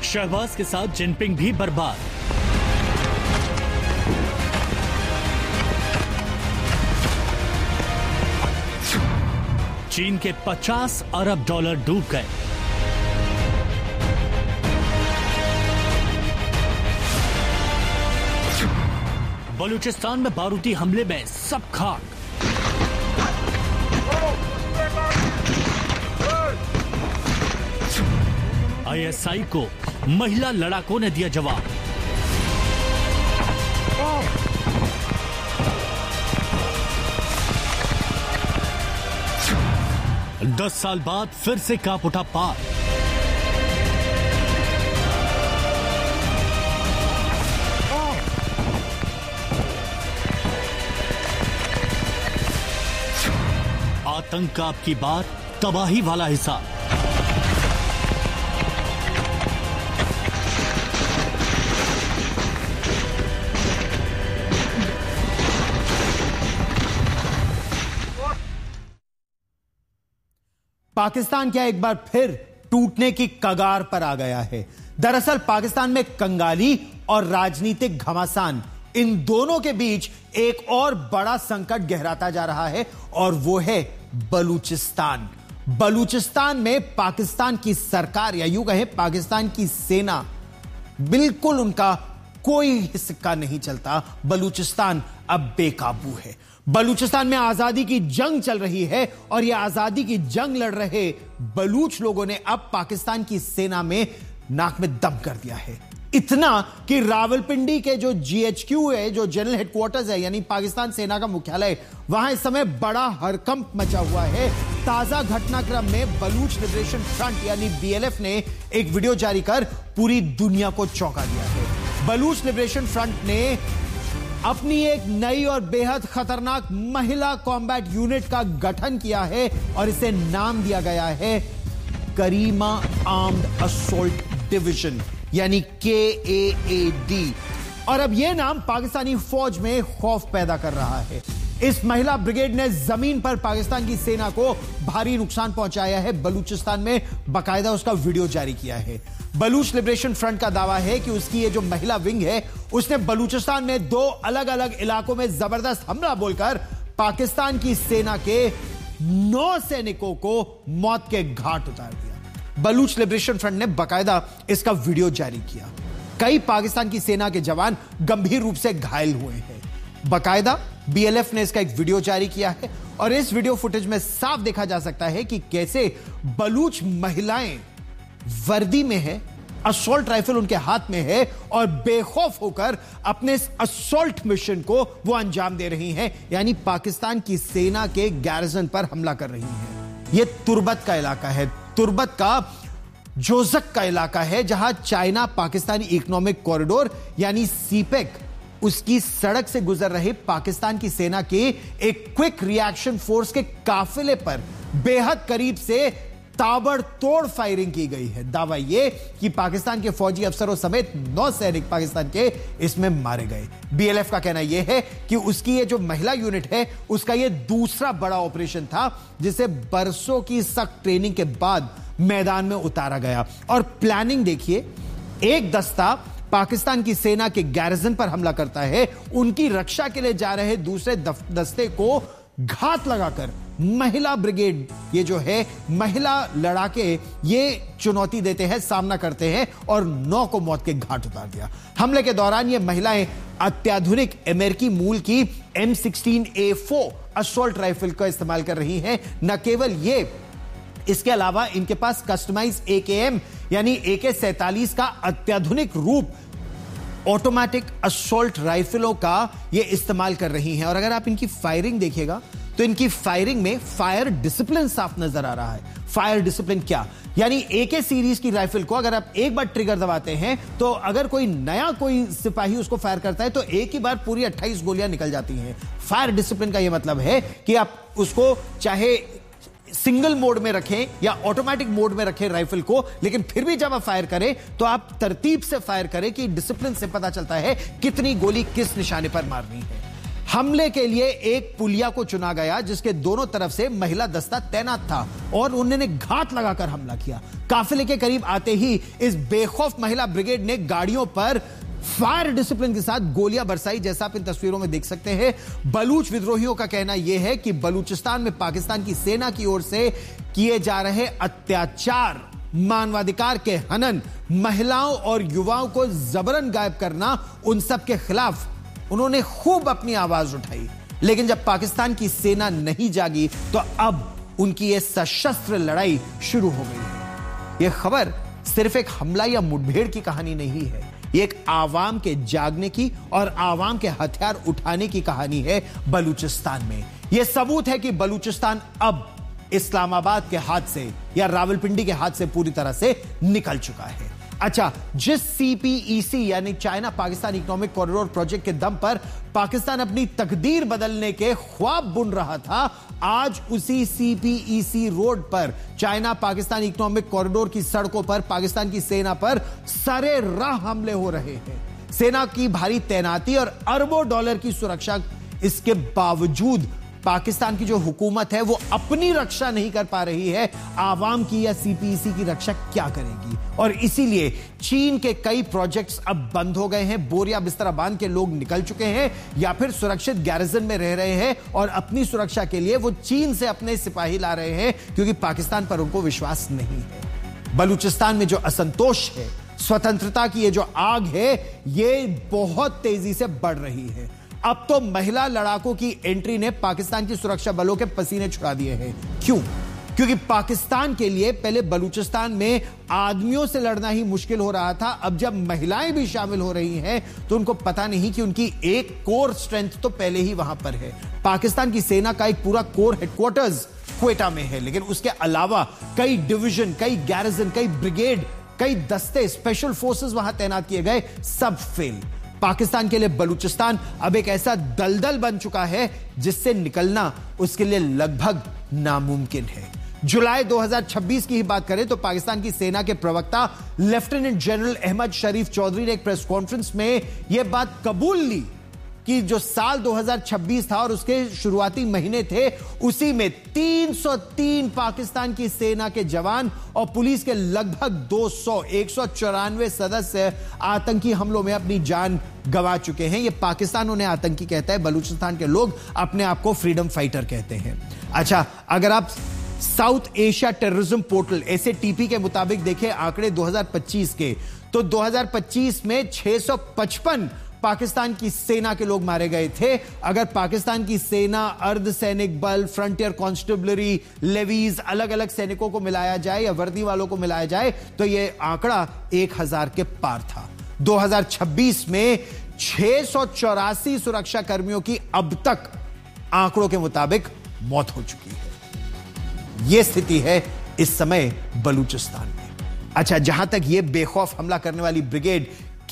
शहबाज के साथ जिनपिंग भी बर्बाद। चीन के 50 अरब डॉलर डूब गए। बलूचिस्तान में बारूदी हमले में सब खाक। आईएसआई को महिला लड़ाकों ने दिया जवाब। दस साल बाद फिर से कांप उठा पार। आतंक का अब की बार तबाही वाला हिसाब। पाकिस्तान क्या एक बार फिर टूटने की कगार पर आ गया है। दरअसल पाकिस्तान में कंगाली और राजनीतिक घमासान, इन दोनों के बीच एक और बड़ा संकट गहराता जा रहा है और वो है बलूचिस्तान। बलूचिस्तान में पाकिस्तान की सरकार या यूं कहें पाकिस्तान की सेना, बिल्कुल उनका कोई हिस्सा नहीं चलता। बलूचिस्तान अब बेकाबू है। बलूचिस्तान में आजादी की जंग चल रही है और यह आजादी की जंग लड़ रहे बलूच लोगों ने अब पाकिस्तान की सेना में नाक में दम कर दिया है। इतना कि रावलपिंडी के जो जीएचक्यू है, जो जनरल हेडक्वार्टर्स है, यानी पाकिस्तान सेना का मुख्यालय, वहां इस समय बड़ा हड़कंप मचा हुआ है। ताजा घटनाक्रम में बलूच लिबरेशन फ्रंट यानी बीएलएफ ने एक वीडियो जारी कर पूरी दुनिया को चौंका दिया है। बलूच लिबरेशन फ्रंट ने अपनी एक नई और बेहद खतरनाक महिला कॉम्बैट यूनिट का गठन किया है और इसे नाम दिया गया है करीमा आर्म्ड असोल्ट डिवीजन यानी KAAD। और अब यह नाम पाकिस्तानी फौज में खौफ पैदा कर रहा है। इस महिला ब्रिगेड ने जमीन पर पाकिस्तान की सेना को भारी नुकसान पहुंचाया है। बलूचिस्तान में बाकायदा उसका वीडियो जारी किया है। बलूच लिबरेशन फ्रंट का दावा है कि उसकी ये जो महिला विंग है, उसने बलूचिस्तान में 2 अलग अलग इलाकों में जबरदस्त हमला बोलकर पाकिस्तान की सेना के 9 सैनिकों को मौत के घाट उतार दिया। बलूच लिबरेशन फ्रंट ने बाकायदा इसका वीडियो जारी किया। कई पाकिस्तान की सेना के जवान गंभीर रूप से घायल हुए हैं। बाकायदा बीएलएफ ने इसका एक वीडियो जारी किया है और इस वीडियो फुटेज में साफ देखा जा सकता है कि कैसे बलूच महिलाएं वर्दी में है, असॉल्ट राइफल उनके हाथ में है और बेखौफ होकर अपने इस असॉल्ट मिशन को वो अंजाम दे रही हैं, यानी पाकिस्तान की सेना के गैरिजन पर हमला कर रही हैं। यह तुर्बत का इलाका है, तुर्बत का जोजक का इलाका है, जहां चाइना पाकिस्तानी इकोनॉमिक कॉरिडोर यानी सीपेक, उसकी सड़क से गुजर रहे पाकिस्तान की सेना के एक क्विक रिएक्शन फोर्स के काफिले पर बेहद करीब से ताबड़तोड़ फायरिंग की गई है। दावा यह कि पाकिस्तान के फौजी अफसरों समेत 9 सैनिक पाकिस्तान के इसमें मारे गए। बीएलएफ का कहना यह है कि उसकी ये जो महिला यूनिट है, उसका यह दूसरा बड़ा ऑपरेशन था जिसे बरसों की सख्त ट्रेनिंग के बाद मैदान में उतारा गया। और प्लानिंग देखिए, एक दस्ता पाकिस्तान की सेना के गैरिजन पर हमला करता है, उनकी रक्षा के लिए जा रहे दूसरे दस्ते को घात लगाकर महिला ब्रिगेड, ये जो है महिला लड़ाके, ये चुनौती देते हैं, सामना करते हैं और 9 को मौत के घाट उतार दिया। हमले के दौरान ये महिलाएं अत्याधुनिक अमेरिकी मूल की M16A4 असॉल्ट राइफल का इस्तेमाल कर रही हैं। न केवल ये, इसके अलावा इनके पास कस्टमाइज AKM यानी AK-47 का अत्याधुनिक रूप ऑटोमेटिक असॉल्ट राइफलों का ये इस्तेमाल कर रही हैं। और अगर आप इनकी फायरिंग देखिएगा तो इनकी फायरिंग में फायर डिसिप्लिन साफ नजर आ रहा है। फायर डिसिप्लिन क्या, यानी AK सीरीज की राइफल को अगर आप एक बार ट्रिगर दबाते हैं तो अगर कोई नया कोई सिपाही उसको फायर करता है तो एक ही बार पूरी 28 गोलियां निकल जाती हैं। फायर डिसिप्लिन का यह मतलब है कि आप उसको चाहे सिंगल मोड में रखें या ऑटोमेटिक मोड में रखें राइफल को, लेकिन फिर भी जब आप फायर करें तो आप तरतीब से फायर करें कि डिसिप्लिन से पता चलता है कितनी गोली किस निशाने पर मारनी है। हमले के लिए एक पुलिया को चुना गया जिसके दोनों तरफ से महिला दस्ता तैनात था और उन्होंने घात लगाकर हमला किया। काफिले के करीब आते ही इस बेखौफ महिला ब्रिगेड ने गाड़ियों पर फायर डिसिप्लिन के साथ गोलियां बरसाई, जैसा आप इन तस्वीरों में देख सकते हैं। बलूच विद्रोहियों का कहना यह है कि बलूचिस्तान में पाकिस्तान की सेना की ओर से किए जा रहे अत्याचार, मानवाधिकार के हनन, महिलाओं और युवाओं को जबरन गायब करना, उन सब के खिलाफ उन्होंने खूब अपनी आवाज उठाई। लेकिन जब पाकिस्तान की सेना नहीं जागी तो अब उनकी यह सशस्त्र लड़ाई शुरू हो गई है। यह खबर सिर्फ एक हमला या मुठभेड़ की कहानी नहीं है, यह एक आवाम के जागने की और आवाम के हथियार उठाने की कहानी है बलूचिस्तान में। यह सबूत है कि बलूचिस्तान अब इस्लामाबाद के हाथ से या रावलपिंडी के हाथ से पूरी तरह से निकल चुका है। अच्छा, जिस सीपीईसी यानी China Pakistan economic corridor project के दम पर पाकिस्तान अपनी तकदीर बदलने के ख्वाब बुन रहा था, आज उसी सीपीईसी रोड पर चाइना पाकिस्तान इकोनॉमिक कॉरिडोर की सड़कों पर पाकिस्तान की सेना पर सरेराह हमले हो रहे हैं। सेना की भारी तैनाती और अरबों डॉलर की सुरक्षा, इसके बावजूद पाकिस्तान की जो हुकूमत है वो अपनी रक्षा नहीं कर पा रही है। आवाम की या सीपीईसी की रक्षा क्या करेगी? और इसीलिए चीन के कई प्रोजेक्ट्स अब बंद हो गए हैं। बोरिया बिस्तरा बांध के लोग निकल चुके हैं या फिर सुरक्षित गैरिजन में रह रहे हैं और अपनी सुरक्षा के लिए वो चीन से अपने सिपाही ला रहे हैं क्योंकि पाकिस्तान पर उनको विश्वास नहीं है। बलूचिस्तान में जो असंतोष है, स्वतंत्रता की ये जो आग है, ये बहुत तेजी से बढ़ रही है। अब तो महिला लड़ाकों की एंट्री ने पाकिस्तान की सुरक्षा बलों के पसीने छुड़ा दिए हैं। क्यों? क्योंकि पाकिस्तान के लिए पहले बलूचिस्तान में आदमियों से लड़ना ही मुश्किल हो रहा था। अब जब महिलाएं भी शामिल हो रही हैं तो उनको पता नहीं कि उनकी एक कोर स्ट्रेंथ तो पहले ही वहां पर है। पाकिस्तान की सेना का एक पूरा कोर हेडक्वार्टर्स क्वेटा में है, लेकिन उसके अलावा कई डिवीजन, कई गैरिजन, कई ब्रिगेड, कई दस्ते, स्पेशल फोर्सेस वहां तैनात किए गए, सब फेल। पाकिस्तान के लिए बलूचिस्तान अब एक ऐसा दलदल बन चुका है जिससे निकलना उसके लिए लगभग नामुमकिन है। जुलाई 2026 की ही बात करें तो पाकिस्तान की सेना के प्रवक्ता लेफ्टिनेंट जनरल अहमद शरीफ चौधरी ने एक प्रेस कॉन्फ्रेंस में यह बात कबूल ली कि जो साल 2026 था और उसके शुरुआती महीने थे, उसी में 303 पाकिस्तान की सेना के जवान और पुलिस के लगभग 194 सदस्य आतंकी हमलों में अपनी जान गंवा चुके हैं। यह पाकिस्तान उन्हें आतंकी कहता है, बलूचिस्तान के लोग अपने आप को फ्रीडम फाइटर कहते हैं। अच्छा, अगर आप south Asia terrorism portal SATP के मुताबिक देखें आंकड़े 2025 के, तो 2025 में 655 पाकिस्तान की सेना के लोग मारे गए थे। अगर पाकिस्तान की सेना, अर्धसैनिक बल, फ्रंटियर कॉन्स्टेबलरी, लेवीज, अलग अलग सैनिकों को मिलाया जाए या वर्दी वालों को मिलाया जाए तो यह आंकड़ा 1000 के पार था। 2026 में 684 सुरक्षा कर्मियों की अब तक आंकड़ों के मुताबिक मौत हो चुकी है। यह स्थिति है इस समय बलूचिस्तान में। अच्छा, जहां तक यह बेखौफ हमला करने वाली ब्रिगेड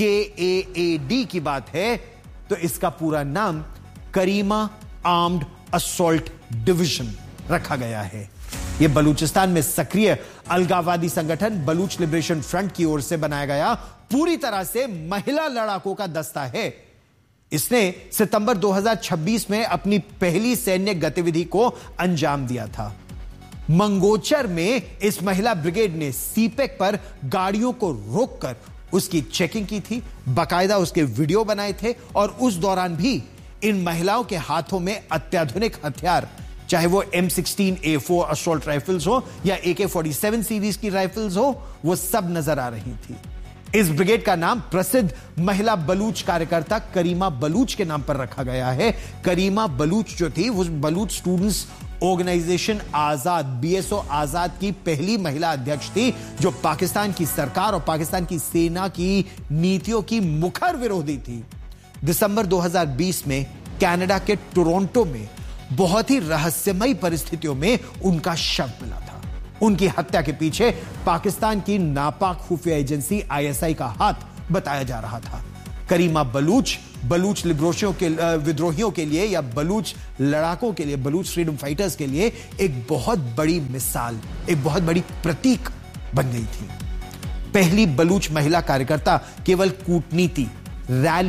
KAAD की बात है तो इसका पूरा नाम करीमा आर्म्ड असॉल्ट डिवीजन रखा गया है। यह बलूचिस्तान में सक्रिय अलगाववादी संगठन बलूच लिबरेशन फ्रंट की ओर से बनाया गया पूरी तरह से महिला लड़ाकों का दस्ता है। इसने सितंबर 2026 में अपनी पहली सैन्य गतिविधि को अंजाम दिया था। मंगोचर में इस महिला ब्रिगेड ने सीपेक पर गाड़ियों को रोककर उसकी चेकिंग की थी, बाकायदा उसके वीडियो बनाए थे और उस दौरान भी इन महिलाओं के हाथों में अत्याधुनिक हथियार, चाहे वो M16A4 असॉल्ट राइफल्स हो या AK-47 सीरीज की राइफल्स हो, वो सब नजर आ रही थी। इस ब्रिगेड का नाम प्रसिद्ध महिला बलूच कार्यकर्ता करीमा बलूच के नाम पर रखा गया है। करीमा बलूच जो थी वो बलूच स्टूडेंट्स ऑर्गेनाइजेशन आजाद, BSO आजाद की पहली महिला अध्यक्ष थी जो पाकिस्तान की सरकार और पाकिस्तान की सेना की नीतियों की मुखर विरोधी थी। दिसंबर 2020 में कनाडा के टोरंटो में बहुत ही रहस्यमयी परिस्थितियों में उनका शव मिला था। उनकी हत्या के पीछे पाकिस्तान की नापाक खुफिया एजेंसी ISI का हाथ बताया जा रहा था। करीमा बलूच बलूच विद्रोहियों के लिए या बलूच लड़ाकों के लिए, बलूच फ्रीडम फाइटर्स के लिए एक बहुत बड़ी मिसाल, एक बहुत बड़ी प्रतीक बन गई थी। पहली बलूच महिला कार्यकर्ता केवल कूटनीति, रैली,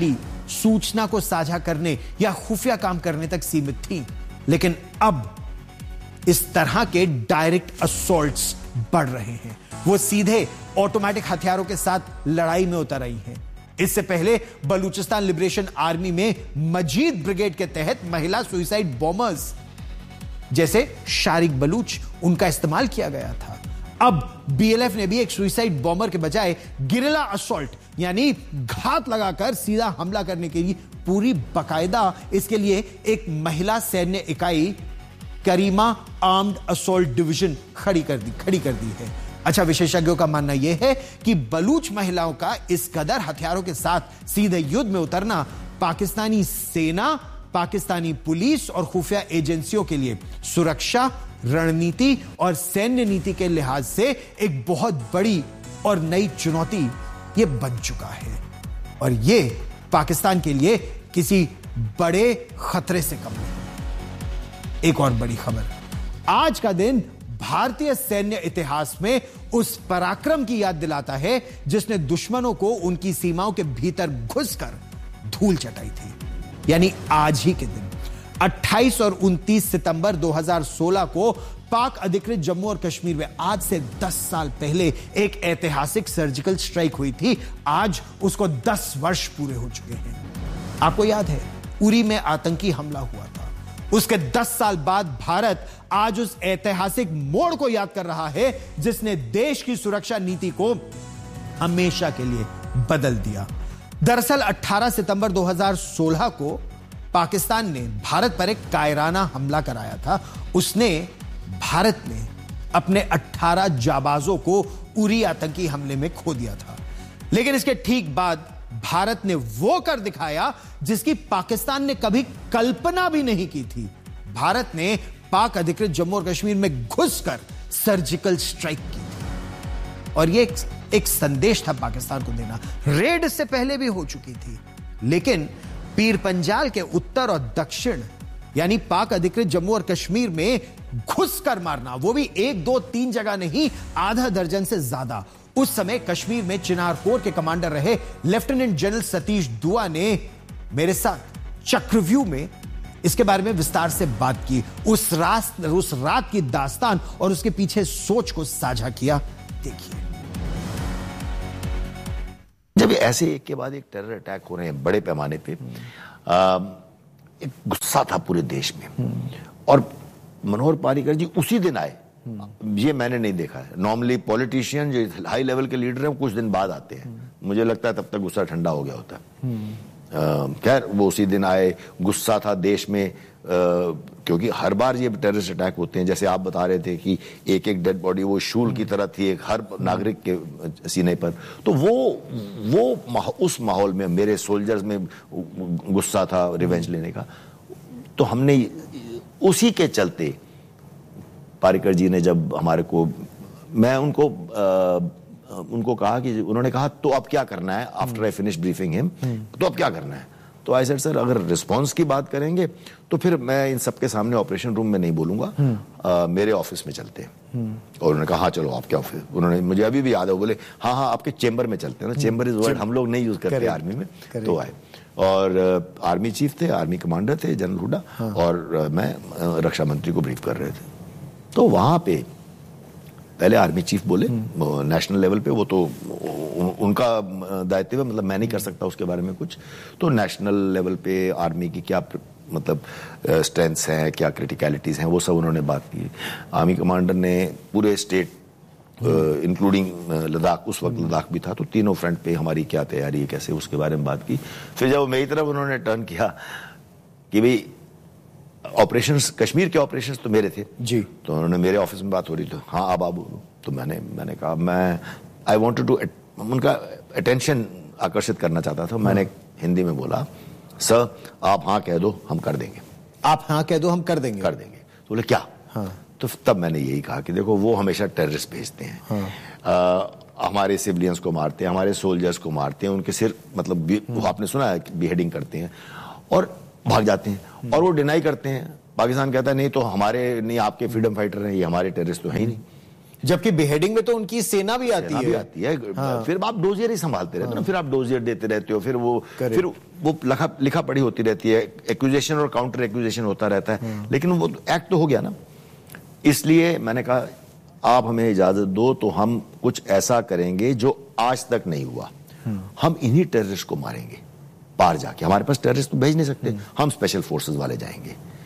सूचना को साझा करने या खुफिया काम करने तक सीमित थी, लेकिन अब इस तरह के डायरेक्ट असॉल्ट्स बढ़ रहे हैं। वो सीधे ऑटोमेटिक हथियारों के साथ लड़ाई में उतर रही हैं। इससे पहले बलूचिस्तान लिबरेशन आर्मी में मजीद ब्रिगेड के तहत महिला सुइसाइड बॉम्बर्स जैसे शारिक बलूच, उनका इस्तेमाल किया गया था। अब बीएलएफ ने भी एक सुइसाइड बॉम्बर के बजाय गिरिला असॉल्ट यानी घात लगाकर सीधा हमला करने के लिए पूरी बाकायदा इसके लिए एक महिला सैन्य इकाई करीमा आर्म्ड असॉल्ट डिवीजन खड़ी कर दी है। अच्छा, विशेषज्ञों का मानना यह है कि बलूच महिलाओं का इस कदर हथियारों के साथ सीधे युद्ध में उतरना पाकिस्तानी सेना, पाकिस्तानी पुलिस और खुफिया एजेंसियों के लिए सुरक्षा रणनीति और सैन्य नीति के लिहाज से एक बहुत बड़ी और नई चुनौती यह बन चुका है, और यह पाकिस्तान के लिए किसी बड़े खतरे से कम नहीं। एक और बड़ी खबर, आज का दिन भारतीय सैन्य इतिहास में उस पराक्रम की याद दिलाता है जिसने दुश्मनों को उनकी सीमाओं के भीतर घुसकर धूल चटाई थी। यानी आज ही के दिन 28 और 29 सितंबर 2016 को पाक अधिकृत जम्मू और कश्मीर में आज से 10 साल पहले एक ऐतिहासिक सर्जिकल स्ट्राइक हुई थी। आज उसको 10 वर्ष पूरे हो चुके हैं। आपको याद है, उरी में आतंकी हमला हुआ था। उसके 10 साल बाद भारत आज उस ऐतिहासिक मोड़ को याद कर रहा है जिसने देश की सुरक्षा नीति को हमेशा के लिए बदल दिया। दरअसल 18 सितंबर 2016 को पाकिस्तान ने भारत पर एक कायराना हमला कराया था। भारत ने अपने 18 जाबाजों को उरी आतंकी हमले में खो दिया था, लेकिन इसके ठीक बाद भारत ने वो कर दिखाया जिसकी पाकिस्तान ने कभी कल्पना भी नहीं की थी। भारत ने पाक अधिकृत जम्मू और कश्मीर में घुसकर सर्जिकल स्ट्राइक की थी, और ये एक संदेश था पाकिस्तान को देना। रेड इससे पहले भी हो चुकी थी, लेकिन पीर पंजाल के उत्तर और दक्षिण यानी पाक अधिकृत जम्मू और कश्मीर में घुसकर मारना, वो भी 1, 2, 3 जगह नहीं, आधा दर्जन से ज्यादा। उस समय कश्मीर में चिनार कोर के कमांडर रहे लेफ्टिनेंट जनरल सतीश दुआ ने मेरे साथ चक्रव्यूह में इसके बारे में विस्तार से बात की, उस रात की दास्तान और उसके पीछे सोच को साझा किया। देखिए, जब ऐसे एक के बाद एक टेरर अटैक हो रहे हैं बड़े पैमाने पे, एक गुस्सा था पूरे देश में, और मनोहर पारीकर जी उसी दिन आए। ये मैंने नहीं देखा है। नॉर्मली पॉलिटिशियन जो हाई लेवल के लीडर हैं कुछ दिन बाद आते हैं, मुझे लगता है तब तक गुस्सा ठंडा हो गया होता है। खैर वो उसी दिन आए। गुस्सा था देश में, क्योंकि हर बार ये टेररिस्ट अटैक होते हैं, जैसे आप बता रहे थे कि एक एक डेड बॉडी वो शूल की तरह थी एक हर नागरिक के सीने पर, तो वो उस माहौल में मेरे सोल्जर्स में गुस्सा था रिवेंज लेने का। तो हमने उसी के चलते पारीकर जी ने जब हमारे को, मैं उनको कहा कि उन्होंने कहा तो अब क्या करना है, after I finish briefing him, तो अब क्या करना है। तो आई सेड सर, अगर रिस्पांस की बात करेंगे तो फिर मैं इन सबके सामने ऑपरेशन रूम में नहीं बोलूंगा, मेरे ऑफिस में चलते हैं। और उन्होंने कहा हाँ चलो आपके ऑफिस, उन्होंने मुझे अभी भी याद है, वो बोले हाँ आपके चेंबर में चलते हैं ना, चेंबर इज वर्ड हम लोग नहीं यूज करते आर्मी में। तो आए, और आर्मी चीफ थे, आर्मी कमांडर थे जनरल हुड्डा, और मैं रक्षा मंत्री को ब्रीफ कर रहे थे। तो वहां पे पहले आर्मी चीफ बोले नेशनल लेवल पे, वो तो उनका दायित्व है, मतलब मैं नहीं कर सकता उसके बारे में कुछ। तो नेशनल लेवल पे आर्मी की क्या मतलब स्ट्रेंथ्स हैं, क्या क्रिटिकलिटीज हैं, वो सब उन्होंने बात की। आर्मी कमांडर ने पूरे स्टेट इंक्लूडिंग लद्दाख, उस वक्त लद्दाख भी था, तो तीनों फ्रंट पे हमारी क्या तैयारी है, कैसे, उसके बारे में बात की। फिर जब मेरी तरफ उन्होंने टर्न किया कि भाई ऑपरेशंस, कश्मीर के ऑपरेशंस तो मेरे थे जी, तो उन्होंने मेरे ऑफिस में बात हो रही थी, हाँ अब आप बोलो। तो मैंने कहा मैं आई वांटेड टू उनका अटेंशन आकर्षित करना चाहता था। मैंने हिंदी में बोला, सर आप हाँ कह दो हम कर देंगे, आप हाँ कह दो हम कर देंगे। तो बोले क्या? हाँ। तो तब मैंने यही कहा कि देखो वो हमेशा टेररिस्ट भेजते हैं, हाँ। हमारे सिविलियंस को मारते हैं, हमारे सोल्जर्स को मारते हैं, उनके सिर मतलब आपने सुना है बिहेडिंग करते हैं और भाग जाते हैं, और वो डिनाई करते हैं। पाकिस्तान कहता है नहीं तो हमारे नहीं, आपके फ्रीडम फाइटर हैं, ये हमारे टेररिस्ट तो है ही नहीं। जबकि बेहेडिंग में तो उनकी सेना भी आती है। हाँ। फिर आप डोजियर ही संभालते रहते हो ना, फिर आप डोजियर देते रहते हो, फिर वो लिखा पढ़ी होती रहती है, एक्यूजेशन और काउंटर एक्यूजेशन होता रहता है, लेकिन वो एक्ट तो हो गया ना। इसलिए मैंने कहा आप हमें इजाजत दो तो हम कुछ ऐसा करेंगे जो आज तक नहीं हुआ। हम इन्हीं टेररिस्ट को मारेंगे पार जाके, हमारे पास टेररिस्ट तो भेज नहीं सकते, हम स्पेशल फोर्सेस वाले जाएंगे।